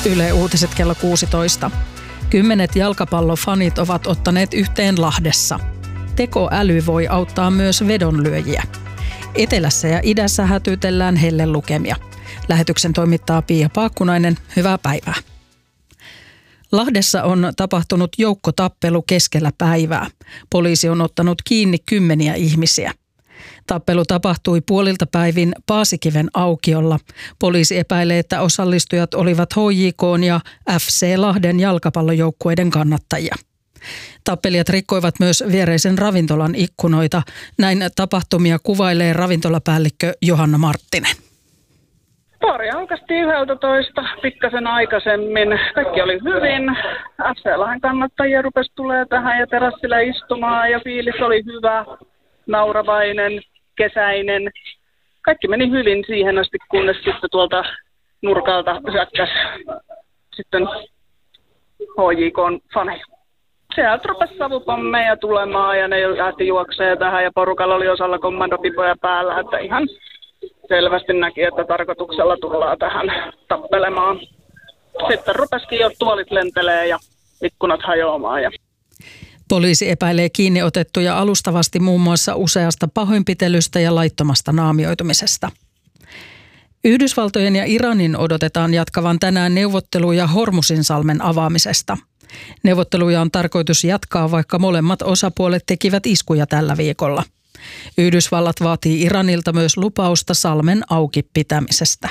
Yle Uutiset kello 16. 10 jalkapallofanit ovat ottaneet yhteen Lahdessa. Tekoäly voi auttaa myös vedonlyöjiä. Etelässä ja idässä hätyytellään hellelukemia. Lähetyksen toimittaa Pia Paakkunainen. Hyvää päivää. Lahdessa on tapahtunut joukkotappelu keskellä päivää. Poliisi on ottanut kiinni 10 ihmisiä. Tappelu tapahtui puolilta päivin Paasikiven aukiolla. Poliisi epäilee, että osallistujat olivat HJK:n ja FC Lahden jalkapallojoukkueiden kannattajia. Tappelijat rikkoivat myös viereisen ravintolan ikkunoita. Näin tapahtumia kuvailee ravintolapäällikkö Johanna Marttinen. Baari aukastiin 11 pikkasen aikaisemmin. Kaikki oli hyvin. FC Lahden kannattajia rupesi tulee tähän ja terassille istumaan ja fiilis oli hyvä, nauravainen, kesäinen. Kaikki meni hyvin siihen asti, kunnes sitten tuolta nurkalta hyökkäsi sitten HJK:n faneja. Sieltä rupesi savupommeja tulemaan ja ne lähti juokseen tähän ja porukalla oli osalla kommandopipoja päällä, että ihan selvästi näki, että tarkoituksella tullaan tähän tappelemaan. Sitten rupesikin jo tuolit lentelee ja ikkunat hajoamaan. Poliisi epäilee kiinni otettuja alustavasti muun muassa useasta pahoinpitelystä ja laittomasta naamioitumisesta. Yhdysvaltojen ja Iranin odotetaan jatkavan tänään neuvotteluja Hormuzinsalmen avaamisesta. Neuvotteluja on tarkoitus jatkaa, vaikka molemmat osapuolet tekivät iskuja tällä viikolla. Yhdysvallat vaatii Iranilta myös lupausta salmen auki pitämisestä.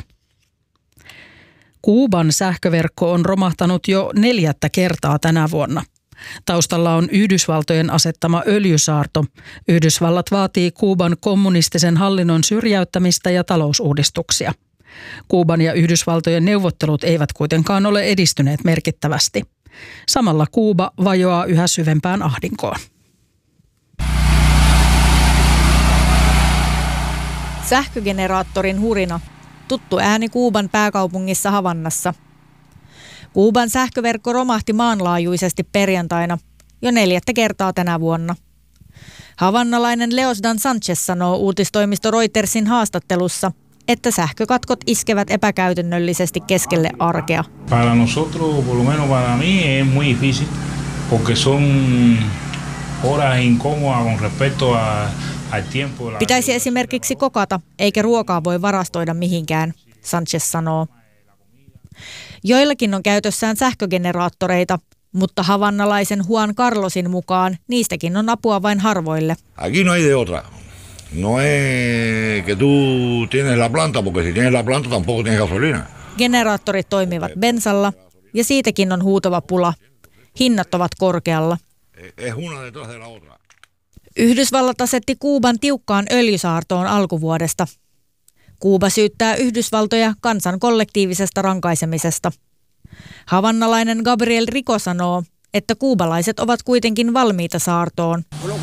Kuuban sähköverkko on romahtanut jo 4. kertaa tänä vuonna. Taustalla on Yhdysvaltojen asettama öljysaarto. Yhdysvallat vaatii Kuuban kommunistisen hallinnon syrjäyttämistä ja talousuudistuksia. Kuuban ja Yhdysvaltojen neuvottelut eivät kuitenkaan ole edistyneet merkittävästi. Samalla Kuuba vajoaa yhä syvempään ahdinkoon. Sähkögeneraattorin hurina. Tuttu ääni Kuuban pääkaupungissa Havannassa. Kuuban sähköverkko romahti maanlaajuisesti perjantaina jo 4. kertaa tänä vuonna. Havannalainen Leosdan Sanchez sanoo uutistoimisto Reutersin haastattelussa, että sähkökatkot iskevät epäkäytännöllisesti keskelle arkea. Para nosotros, por lo menos para mí, es muy difícil, porque son horas incómodas con respecto al tiempo. Pitäisi esimerkiksi kokata, eikä ruokaa voi varastoida mihinkään, Sanchez sanoo. Joillakin on käytössään sähkögeneraattoreita, mutta havannalaisen Juan Carlosin mukaan niistäkin on apua vain harvoille. Aquí no hay de otra. No es que tú tienes la planta, porque si tienes la planta tampoco tienes gasolina. Generaattorit toimivat bensalla ja siitäkin on huutava pula. Hinnat ovat korkealla. Yhdysvallat asetti Kuuban tiukkaan öljysaartoon alkuvuodesta. Kuuba syyttää Yhdysvaltoja kansan kollektiivisesta rankaisemisesta. Havannalainen Gabriel Rico sanoo, että kuubalaiset ovat kuitenkin valmiita saartoon.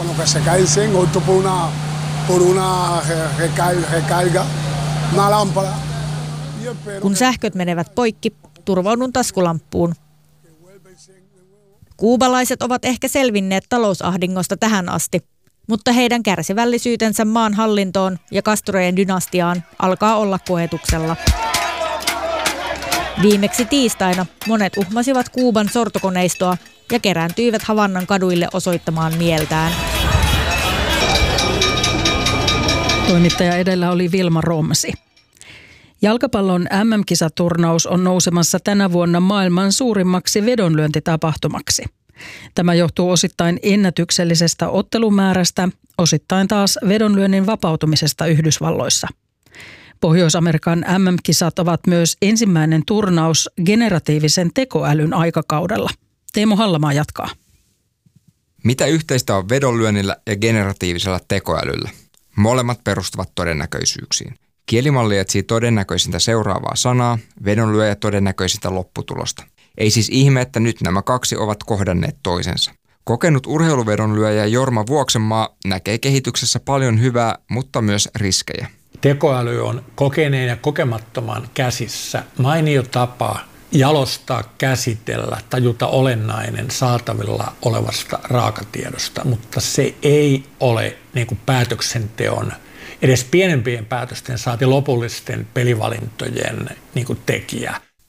Kun sähköt menevät poikki, turvaudun taskulamppuun. Kuubalaiset ovat ehkä selvinneet talousahdingosta tähän asti, mutta heidän kärsivällisyytensä maan hallintoon ja Castrojen dynastiaan alkaa olla koetuksella. Viimeksi tiistaina monet uhmasivat Kuuban sortokoneistoa ja kerääntyivät Havannan kaduille osoittamaan mieltään. Toimittaja edellä oli Vilma Romsi. Jalkapallon MM-kisaturnaus on nousemassa tänä vuonna maailman suurimmaksi vedonlyöntitapahtumaksi. Tämä johtuu osittain ennätyksellisestä ottelumäärästä, osittain taas vedonlyönnin vapautumisesta Yhdysvalloissa. Pohjois-Amerikan MM-kisat ovat myös ensimmäinen turnaus generatiivisen tekoälyn aikakaudella. Teemu Hallamaa jatkaa. Mitä yhteistä on vedonlyönnillä ja generatiivisella tekoälyllä? Molemmat perustuvat todennäköisyyksiin. Kielimalli etsii todennäköisintä seuraavaa sanaa, vedonlyöjä todennäköisintä lopputulosta. Ei siis ihme, että nyt nämä kaksi ovat kohdanneet toisensa. Kokenut urheiluvedonlyöjä Jorma Vuoksenmaa näkee kehityksessä paljon hyvää, mutta myös riskejä. Tekoäly on kokeneen ja kokemattoman käsissä mainio tapa jalostaa, käsitellä, tajuta olennainen saatavilla olevasta raakatiedosta, mutta se ei ole niin kuin päätöksenteon, edes pienempien päätösten saati lopullisten pelivalintojen niin kuin tekijä.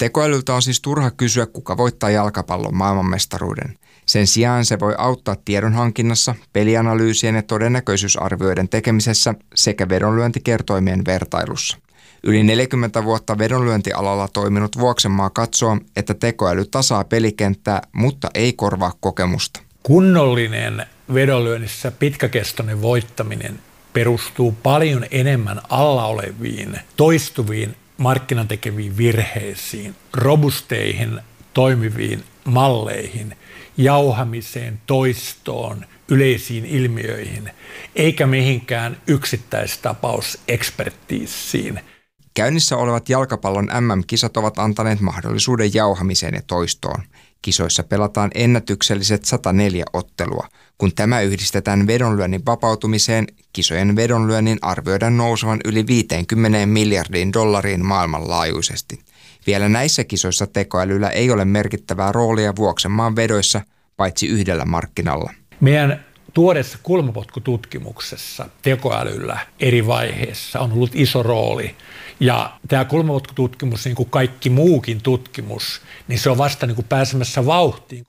Tekoälyltä on siis turha kysyä, kuka voittaa jalkapallon maailmanmestaruuden. Sen sijaan se voi auttaa tiedonhankinnassa, pelianalyysien ja todennäköisyysarvioiden tekemisessä sekä vedonlyöntikertoimien vertailussa. Yli 40 vuotta vedonlyöntialalla toiminut Vuoksenmaa katsoo, että tekoäly tasaa pelikenttää, mutta ei korvaa kokemusta. Kunnollinen vedonlyönnissä pitkäkestoinen voittaminen perustuu paljon enemmän alla oleviin, toistuviin markkinan tekeviin virheisiin, robusteihin, toimiviin malleihin, jauhamiseen, toistoon, yleisiin ilmiöihin, eikä mihinkään yksittäistapausekspertiisiin. Käynnissä olevat jalkapallon MM-kisat ovat antaneet mahdollisuuden jauhamiseen ja toistoon. Kisoissa pelataan ennätykselliset 104 ottelua. Kun tämä yhdistetään vedonlyönnin vapautumiseen, kisojen vedonlyönnin arvioidaan nousevan yli 50 miljardiin dollariin maailmanlaajuisesti. Vielä näissä kisoissa tekoälyllä ei ole merkittävää roolia Vuoksenmaan vedoissa, paitsi yhdellä markkinalla. Meidän tuoreessa kulmapotkututkimuksessa tekoälyllä eri vaiheissa on ollut iso rooli. Ja tämä kulmapotkututkimus, niin kuin kaikki muukin tutkimus, niin se on vasta niin kuin pääsemässä vauhtiin.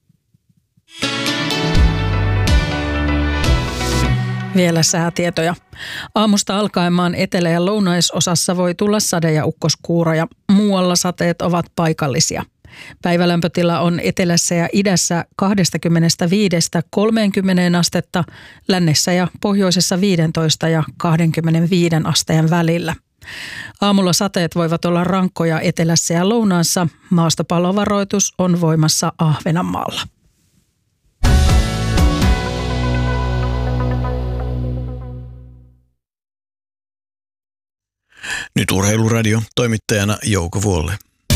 Vielä säätietoja. Aamusta alkaen maan etelä- ja lounaisosassa voi tulla sade- ja ukkoskuuroja. Muualla sateet ovat paikallisia. Päivälämpötila on etelässä ja idässä 25–30 astetta, lännessä ja pohjoisessa 15 ja 25 asteen välillä. Aamulla sateet voivat olla rankkoja etelässä ja lounaassa. Maastopallovaroitus on voimassa Ahvenanmaalla. Nyt Urheiluradio, toimittajana Jouko Vuolle.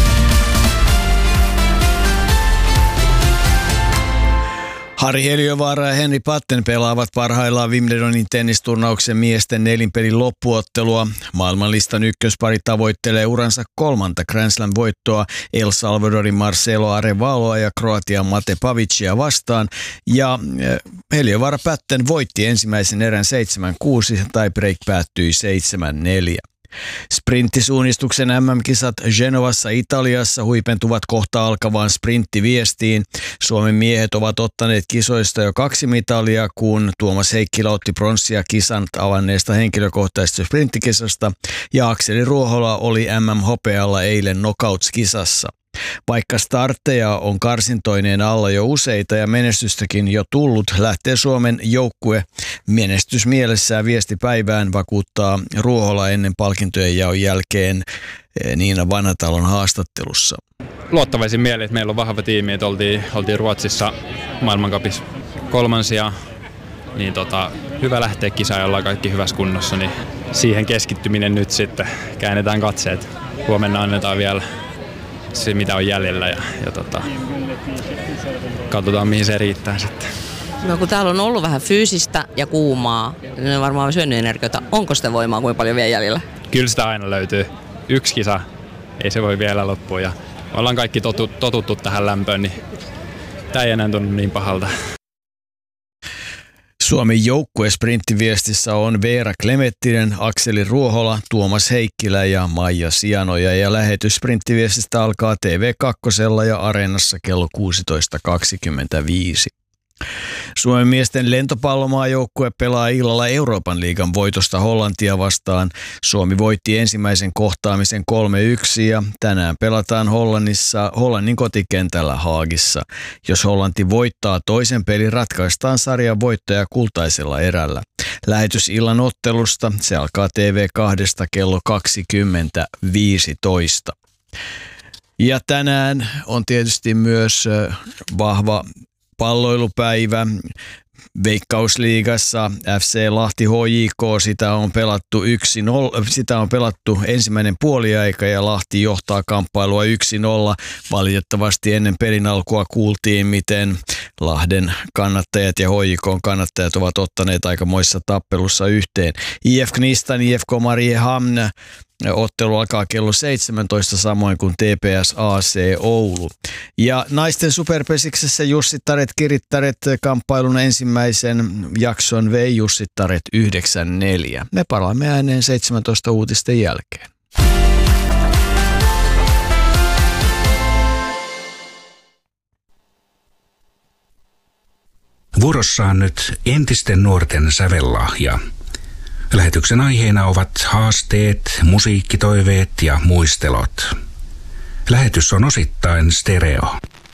Harri Heliövaara ja Henri Patten pelaavat parhaillaan Wimbledonin tennisturnauksen miesten nelinpelin loppuottelua. Maailmanlistan ykköspari tavoittelee uransa 3. Grand Slam-voittoa El Salvadorin Marcelo Arevaloa ja Kroatian Mate Pavicia vastaan. Ja Heliövaara Patten voitti ensimmäisen erän 7-6, tiebreak päättyi 7-4. Sprintisuunnistuksen MM-kisat Genovassa Italiassa huipentuvat kohta alkavaan sprinttiviestiin. Suomen miehet ovat ottaneet kisoista jo 2 mitalia, kun Tuomas Heikkilä otti pronssia kisan avanneesta henkilökohtaisesta sprinttikisasta ja Akseli Ruohola oli MM-hopealla eilen knockouts-kisassa. Vaikka startteja on karsintoineen alla jo useita ja menestystäkin jo tullut, lähtee Suomen joukkue menestys mielessään viestipäivään, vakuuttaa Ruohola ennen palkintojen jaon jälkeen Niina Vanhatalon haastattelussa. Luottavaisin mielin, että meillä on vahva tiimi, että oltiin Ruotsissa maailmancupissa kolmansia, niin hyvä lähteä kisaan, jolla on kaikki hyvässä kunnossa, niin siihen keskittyminen nyt sitten, käännetään katseet. Huomenna annetaan vielä se, mitä on jäljellä ja katsotaan, mihin se riittää sitten. No kun täällä on ollut vähän fyysistä ja kuumaa, niin on varmaan syönyt energiota. Onko sitä voimaa, kuinka paljon vielä jäljellä? Kyllä sitä aina löytyy. Yksi kisa, ei se voi vielä loppua. Ja ollaan kaikki totuttu tähän lämpöön, niin tämä ei enää tunnu niin pahalta. Suomen joukkue sprinttiviestissä on Veera Klemettinen, Akseli Ruohola, Tuomas Heikkilä ja Maija Sianoja. Ja lähetys sprinttiviestistä alkaa TV2 ja Areenassa kello 16.25. Suomen miesten lentopallomaajoukkue pelaa illalla Euroopan liigan voitosta Hollantia vastaan. Suomi voitti ensimmäisen kohtaamisen 3-1 ja tänään pelataan Hollannin kotikentällä Haagissa. Jos Hollanti voittaa toisen pelin, ratkaistaan sarjan voittaja kultaisella erällä. Lähetys illan ottelusta, se alkaa TV2 kello 20.15. Ja tänään on tietysti myös vahva palloilupäivä. Veikkausliigassa FC Lahti HJK, sitä on pelattu ensimmäinen puoliaika ja Lahti johtaa kamppailua 1-0. Valitettavasti ennen pelin alkua kuultiin, miten Lahden kannattajat ja HJK:n kannattajat ovat ottaneet aikamoissa tappelussa yhteen. IF Knistan, IFK Mariehamn, ottelu alkaa kello 17, samoin kuin TPS AC Oulu. Ja naisten superpesiksessä Jussittaret Kirittaret kamppailun ensimmäisen jakson vei Jussittaret 9-4. Me palaamme ääneen 17 uutisten jälkeen. Vuorossa on nyt entisten nuorten sävellahja. Lähetyksen aiheena ovat haasteet, musiikkitoiveet ja muistelot. Lähetys on osittain stereo.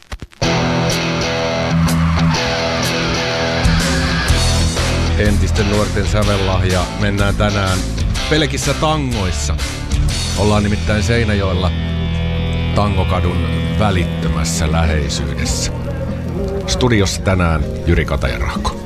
Entisten nuorten sävellahja. Mennään tänään pelkissä tangoissa. Ollaan nimittäin Seinäjoella Tangokadun välittömässä läheisyydessä. Studiossa tänään Jyri Katajarahko.